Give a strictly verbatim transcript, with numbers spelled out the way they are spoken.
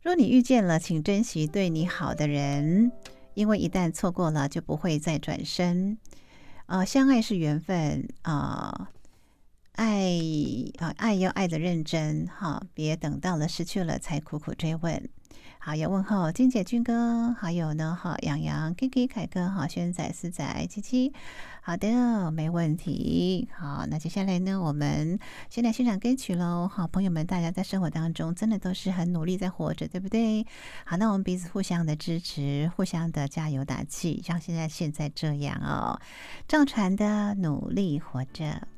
若你遇见了，请珍惜对你好的人，因为一旦错过了，就不会再转身。呃，相爱是缘分啊、爱啊、爱要爱的认真哈，别等到了失去了才苦苦追问。好，也问候金姐、军哥，还有呢，哈，洋洋、Kiki、凯哥，哈，轩仔、思仔、七七，好的，没问题。好，那接下来呢，我们先来欣赏歌曲喽。好，朋友们，大家在生活当中真的都是很努力在活着，对不对？好，那我们彼此互相的支持，互相的加油打气，像现在现在这样哦，赵传的努力活着。